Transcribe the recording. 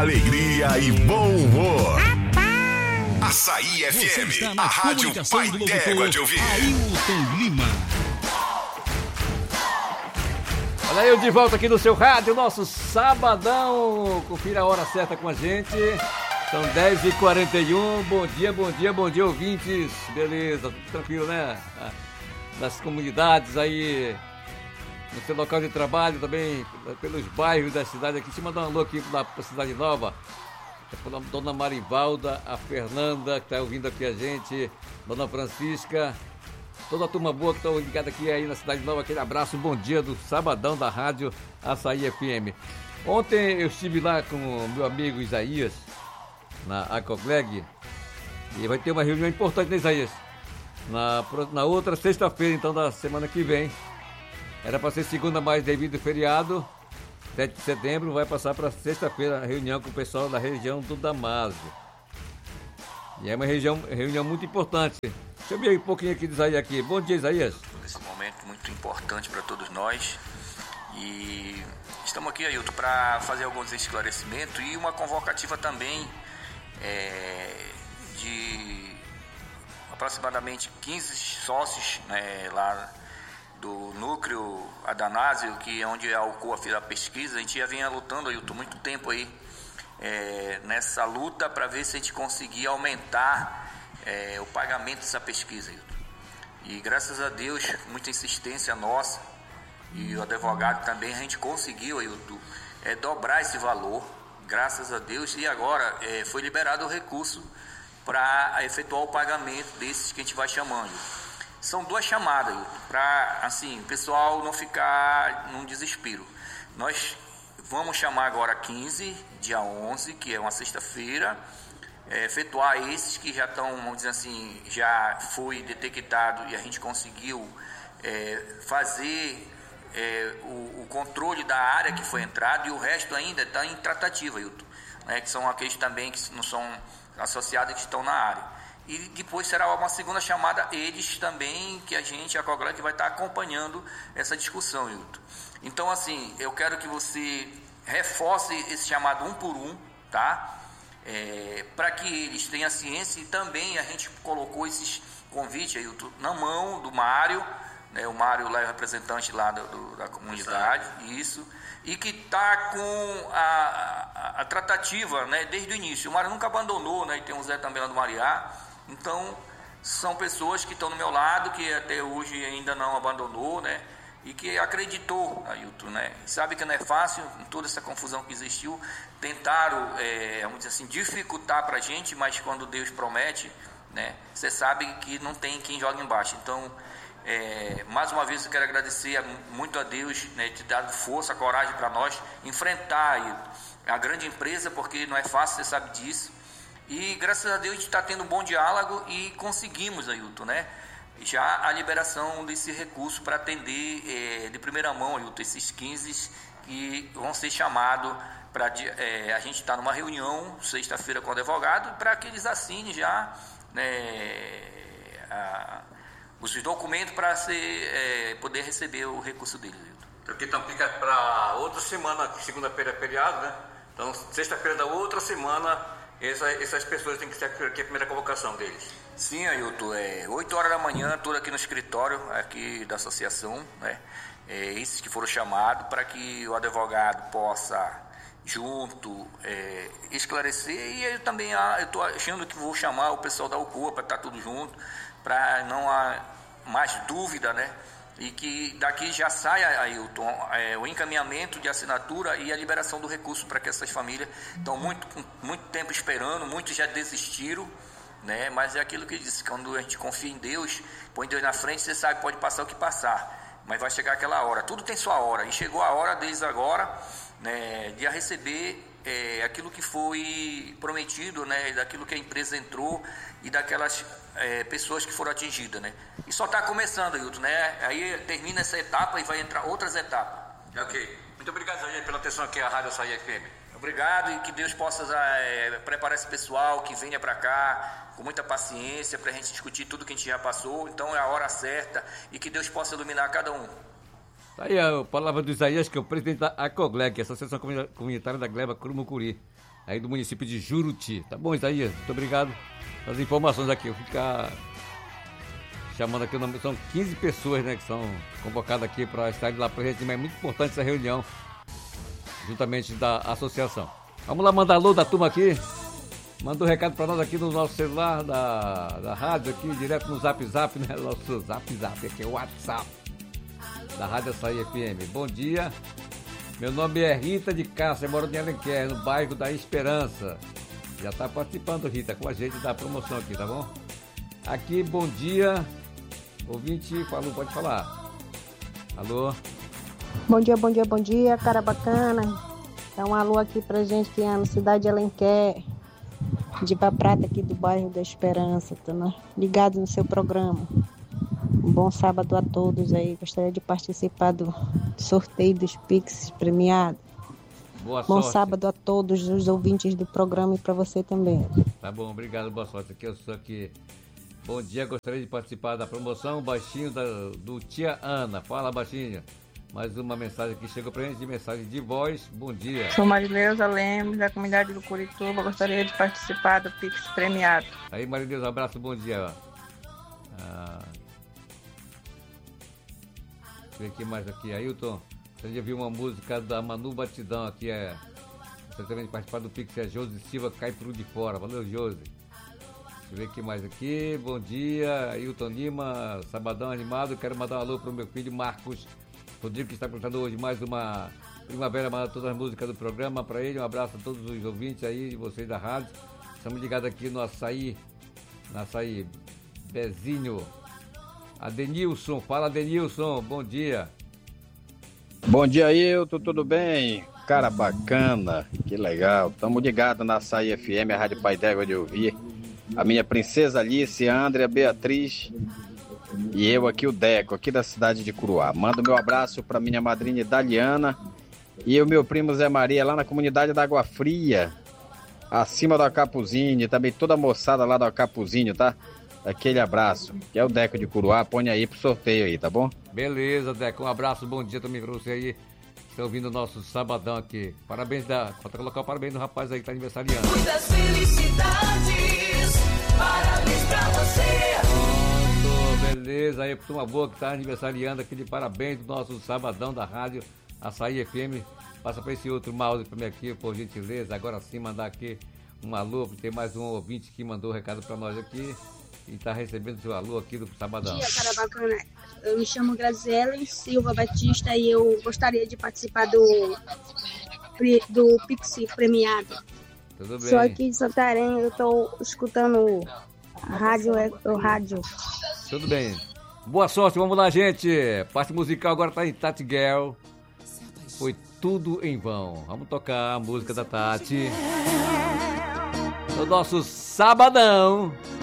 alegria e bom humor. Açaí FM, a rádio pai d'égua de ouvir. Ailton Lima. Olha aí, eu de volta aqui no seu rádio, nosso sabadão. Confira a hora certa com a gente. São 10h41. Bom dia, ouvintes. Beleza, tudo tranquilo, né? Nas comunidades aí, no seu local de trabalho, também pelos bairros da cidade aqui. Deixa eu mandar um alô aqui pra Cidade Nova. A Dona Marivalda, a Fernanda, que está ouvindo aqui a gente, Dona Francisca, toda a turma boa que está ligada aqui aí na Cidade Nova. Aquele abraço, bom dia do sabadão da rádio Açaí FM. Ontem eu estive lá com o meu amigo Isaías, na Acogleg, e vai ter uma reunião importante, né, Isaías? Na outra sexta-feira, então, da semana que vem. Era para ser segunda, mas devido ao feriado, 7 de setembro, vai passar para sexta-feira a reunião com o pessoal da região do Damasio. E é uma reunião muito importante. Deixa eu ver um pouquinho aqui de Isaías aqui. Bom dia, Isaías. Esse momento muito importante para todos nós. E estamos aqui, Ailton, para fazer alguns esclarecimentos e uma convocativa também de aproximadamente 15 sócios, né, lá do núcleo Adanásio, que é onde ocorre a pesquisa. A gente já vinha lutando, Ailton, muito tempo aí nessa luta para ver se a gente conseguia aumentar o pagamento dessa pesquisa, Ailton. E graças a Deus, muita insistência nossa e o advogado também, a gente conseguiu, Ailton, dobrar esse valor, graças a Deus. E agora foi liberado o recurso para efetuar o pagamento desses que a gente vai chamando. São duas chamadas, para assim, o pessoal não ficar num desespero. Nós vamos chamar agora 15, dia 11, que é uma sexta-feira, efetuar esses que já estão, vamos dizer assim, já foi detectado e a gente conseguiu fazer o controle da área que foi entrado, e o resto ainda está em tratativa, Ailton, né, que são aqueles também que não são associados, que estão na área. E depois será uma segunda chamada, eles também, que a Acogleg vai estar acompanhando essa discussão, Ailton. Então, assim, eu quero que você reforce esse chamado um por um, tá? Para que eles tenham ciência. E também a gente colocou esses convites, Ailton, na mão do Mário, né? O Mário lá é o representante lá da comunidade, isso, e que está com a tratativa, né, desde o início. O Mário nunca abandonou, né? E tem o Zé também lá do Mariá. Então, são pessoas que estão do meu lado, que até hoje ainda não abandonou, né? E que acreditou, Ailton, né? Sabe que não é fácil, em toda essa confusão que existiu, tentaram, vamos dizer assim, dificultar para a gente, mas quando Deus promete, né? Você sabe que não tem quem joga embaixo. Então, mais uma vez eu quero agradecer muito a Deus, né, de ter dado força, coragem para nós enfrentar, Ailton, a grande empresa, porque não é fácil, você sabe disso. E graças a Deus a gente está tendo um bom diálogo e conseguimos, Ailton, né, já a liberação desse recurso para atender de primeira mão, Ailton, esses 15 que vão ser chamados para a gente estar numa reunião sexta-feira com o advogado, para que eles assinem já, né, os documentos para poder receber o recurso deles, Ailton. Porque então fica para outra semana, segunda-feira é feriado, né? Então sexta-feira da outra semana essas pessoas têm que ser aqui a primeira convocação deles. Sim, Ailton, 8 horas da manhã, tudo aqui no escritório aqui da associação, né? Esses que foram chamados, para que o advogado possa, junto, esclarecer. E eu também estou achando que vou chamar o pessoal da UCOA para estar tudo junto, para não há mais dúvida, né? E que daqui já saia, Ailton, o encaminhamento de assinatura e a liberação do recurso para que essas famílias estão muito tempo esperando, muitos já desistiram, né? Mas é aquilo que eu disse, quando a gente confia em Deus, põe Deus na frente, você sabe, pode passar o que passar, mas vai chegar aquela hora, tudo tem sua hora, e chegou a hora deles agora, né, de receber aquilo que foi prometido, né, daquilo que a empresa entrou e daquelas pessoas que foram atingidas, né? E só está começando, Ailton, né? Aí termina essa etapa e vai entrar outras etapas. Ok. Muito obrigado, gente, pela atenção aqui à Rádio Açaí FM. Obrigado, e que Deus possa preparar esse pessoal que venha para cá com muita paciência para a gente discutir tudo que a gente já passou. Então é a hora certa, e que Deus possa iluminar cada um. Aí a palavra do Isaías, que é o presidente da Acogleg, Associação Comunitária da Gleba Crumucuri. aí do município de Juruti. Tá bom, Isaías? Muito obrigado pelas informações aqui. Eu vou ficar chamando aqui o nome. São 15 pessoas, né, que são convocadas aqui para estar lá presente. Mas é muito importante essa reunião, juntamente da associação. Vamos lá mandar alô da turma aqui. Manda um recado para nós aqui no nosso celular da rádio aqui, direto no Zap, né? Nosso Zap aqui é o WhatsApp da Rádio Açaí FM. Bom dia, meu nome é Rita de Cássia, moro em Alenquer, no bairro da Esperança. Já está participando, Rita, com a gente da promoção aqui, tá bom? Aqui, bom dia, ouvinte falou, pode falar. Alô? Bom dia, cara bacana. Dá um alô aqui pra gente que é na cidade de Alenquer, de Prata, aqui do bairro da Esperança, tá, né? Ligado no seu programa. Um bom sábado a todos aí. Gostaria de participar do sorteio dos Pix premiados. Boa bom sorte. Sábado a todos os ouvintes do programa e para você também. Tá bom, obrigado, boa sorte. Aqui eu sou aqui. Bom dia, gostaria de participar da promoção baixinho do Tia Ana. Fala, baixinho. Mais uma mensagem que chegou pra gente, de mensagem de voz. Bom dia. Sou Marileuza Lemos, da comunidade do Curituba. Gostaria de participar do Pix premiado. Aí, Marileuza, um abraço, bom dia. Deixa eu ver aqui mais aqui. Ailton, você já viu uma música da Manu Batidão aqui, você também participar do Pix, é Josi Silva, cai pro de fora. Valeu, Josi. Deixa eu ver aqui mais aqui. Bom dia, Ailton Lima, sabadão animado. Quero mandar um alô pro meu filho Marcos Rodrigo, que está apresentando hoje mais uma Primavera, manda todas as músicas do programa para ele. Um abraço a todos os ouvintes aí, de vocês da rádio. Estamos ligados aqui no Açaí, Bezinho. Adenilson, fala, Adenilson, bom dia. Bom dia, Ailton, tudo bem? Cara bacana, que legal. Estamos ligados na Açaí FM, a Rádio Pai d'Égua de ouvir. A minha princesa Alice, a Andrea, a Beatriz e eu aqui, o Deco, aqui da cidade de Curuá. Mando meu abraço para minha madrinha Daliana e o meu primo Zé Maria, lá na comunidade da Água Fria, acima do Acapuzinho, também toda a moçada lá do Acapuzinho, tá? Aquele abraço, que é o Deco de Curuá, põe aí pro sorteio aí, tá bom? Beleza, Deco, um abraço, bom dia também pra você aí, que está ouvindo o nosso sabadão aqui. Parabéns, falta colocar o parabéns do rapaz aí que tá aniversariando. Muitas felicidades, parabéns pra você. Beleza, aí pra uma boa que tá aniversariando aqui, de parabéns do nosso sabadão da rádio Açaí FM. Passa pra esse outro mouse pra mim aqui, por gentileza. Agora sim, mandar aqui um alô, porque tem mais um ouvinte que mandou um recado pra nós aqui e tá recebendo seu alô aqui do sabadão. Bom dia, cara bacana. Eu me chamo Graziele Silva Batista e eu gostaria de participar do Pixi premiado. Tudo bem. Sou aqui de Santarém, eu tô escutando a rádio. Tudo bem. Boa sorte, vamos lá, gente. Parte musical agora tá em Tati Girl. Foi tudo em vão. Vamos tocar a música da Tati no nosso sabadão.